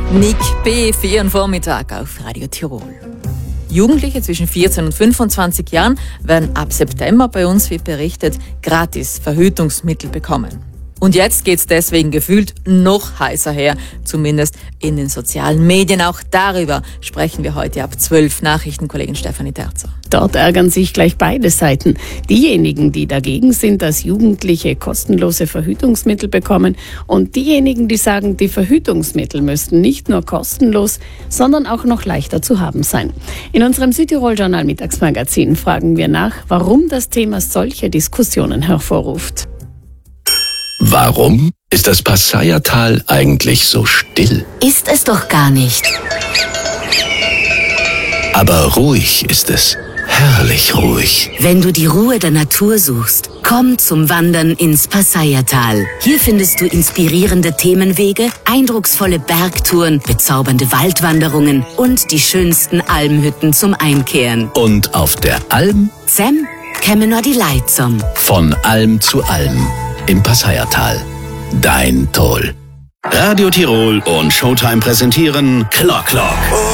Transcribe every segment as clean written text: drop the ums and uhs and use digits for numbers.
Nick B. 4 am Vormittag auf Radio Tirol. Jugendliche zwischen 14 und 25 Jahren werden ab September bei uns, wie berichtet, gratis Verhütungsmittel bekommen. Und jetzt geht's deswegen gefühlt noch heißer her, zumindest in den sozialen Medien. Auch darüber sprechen wir heute ab 12. Nachrichtenkollegin Stefanie Terzer. Dort ärgern sich gleich beide Seiten. Diejenigen, die dagegen sind, dass Jugendliche kostenlose Verhütungsmittel bekommen, und diejenigen, die sagen, die Verhütungsmittel müssten nicht nur kostenlos, sondern auch noch leichter zu haben sein. In unserem Südtirol-Journal Mittagsmagazin fragen wir nach, warum das Thema solche Diskussionen hervorruft. Warum ist das Passayertal eigentlich so still? Ist es doch gar nicht. Aber ruhig ist es. Herrlich ruhig. Wenn du die Ruhe der Natur suchst, komm zum Wandern ins Passayertal. Hier findest du inspirierende Themenwege, eindrucksvolle Bergtouren, bezaubernde Waldwanderungen und die schönsten Almhütten zum Einkehren. Und auf der Alm? Zem käme nur die Leitzom. Von Alm zu Alm im Passayertal. Dein Toll. Radio Tirol und Showtime präsentieren Clock Clock.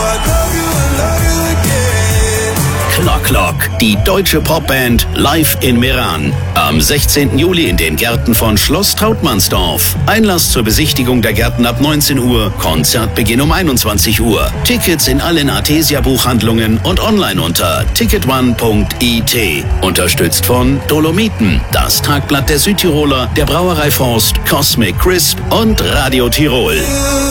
Clock Clock, die deutsche Popband live in Meran. Am 16. Juli in den Gärten von Schloss Trautmannsdorf. Einlass zur Besichtigung der Gärten ab 19 Uhr, Konzertbeginn um 21 Uhr. Tickets in allen Artesia-Buchhandlungen und online unter ticketone.it. Unterstützt von Dolomiten, das Tagblatt der Südtiroler, der Brauerei Forst, Cosmic Crisp und Radio Tirol.